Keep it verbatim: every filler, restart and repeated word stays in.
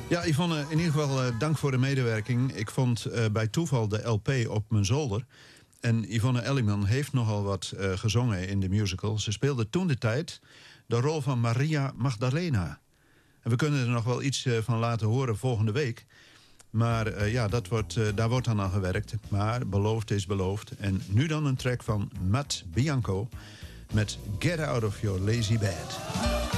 Ja, Yvonne, in ieder geval uh, dank voor de medewerking. Ik vond uh, bij toeval de L P op mijn zolder. En Yvonne Elliman heeft nogal wat uh, gezongen in de musical. Ze speelde toen de tijd de rol van Maria Magdalena. En we kunnen er nog wel iets uh, van laten horen volgende week. Maar uh, ja, dat wordt, uh, daar wordt dan aan gewerkt. Maar beloofd is beloofd. En nu dan een track van Matt Bianco met Get Out of Your Lazy Bed.